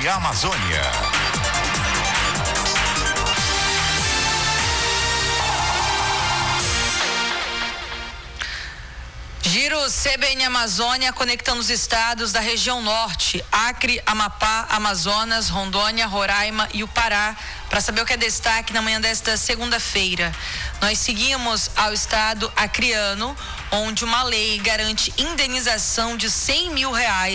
CBN Amazônia. Giro CBN Amazônia, conectando os estados da região norte, Acre, Amapá, Amazonas, Rondônia, Roraima e o Pará, para saber o que é destaque na manhã desta segunda-feira. Nós seguimos ao estado acreano, onde uma lei garante indenização de R$100 mil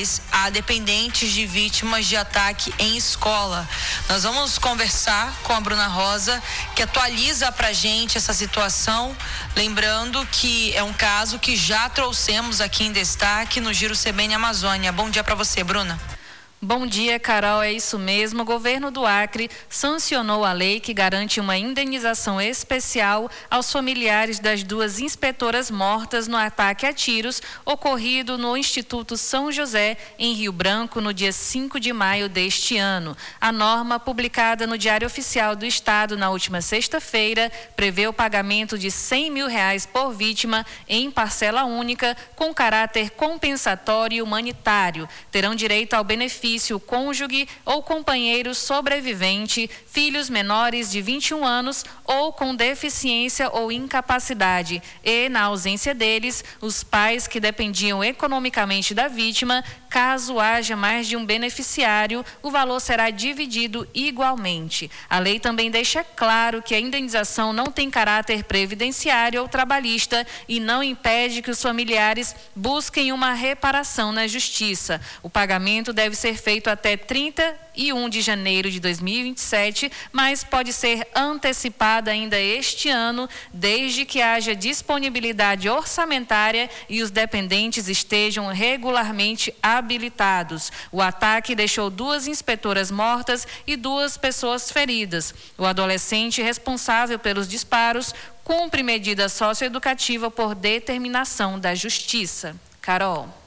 a dependentes de vítimas de ataque em escola. Nós vamos conversar com a Bruna Rosa, que atualiza pra gente essa situação, lembrando que é um caso que já trouxemos aqui em destaque no Giro CBN Amazônia. Bom dia para você, Bruna. Bom dia, Carol. É isso mesmo. O governo do Acre sancionou a lei que garante uma indenização especial aos familiares das duas inspetoras mortas no ataque a tiros ocorrido no Instituto São José, em Rio Branco, no dia 5 de maio deste ano. A norma, publicada no Diário Oficial do Estado na última sexta-feira, prevê o pagamento de R$100 mil por vítima em parcela única, com caráter compensatório e humanitário. Terão direito ao benefício o cônjuge ou companheiro sobrevivente, filhos menores de 21 anos ou com deficiência ou incapacidade e, na ausência deles, os pais que dependiam economicamente da vítima. Caso haja mais de um beneficiário, o valor será dividido igualmente. A lei também deixa claro que a indenização não tem caráter previdenciário ou trabalhista e não impede que os familiares busquem uma reparação na justiça. O pagamento deve ser feito até 31 de janeiro de 2027, mas pode ser antecipada ainda este ano, desde que haja disponibilidade orçamentária e os dependentes estejam regularmente habilitados. O ataque deixou 2 inspetoras mortas e 2 pessoas feridas. O adolescente responsável pelos disparos cumpre medida socioeducativa por determinação da Justiça. Carol.